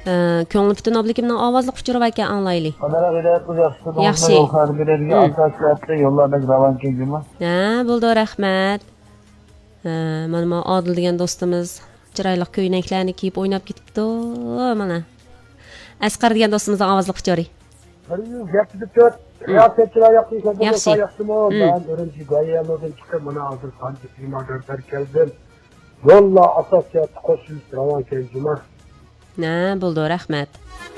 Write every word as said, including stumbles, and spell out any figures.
Ko'ngli bütün oblikimning ovozli quchirib ekan anglayli. Qadara bilet bu yaxshi. Yaxshi. Yo'qlar beradigan asosiyatda yo'llardagi ravon kengimi? Ha, bo'ldi, rahmat. Ha, mana bu Odil degan do'stimiz chiroyli ko'ylaklarni kiyib o'ynab ketibdi. Mana. Asqar degan do'stimizning ovozli quchiri. Gapni tut. Siyosatchilar yoqtiysa bu Yaxshi. yoqdimi? Ben birinchi Goyalodan chiqib mana hozir qancha filmlardan keldim. Yo'llar asosiyat qo'shilish ravon kengimi? Ha, bo'ldi, rahmat.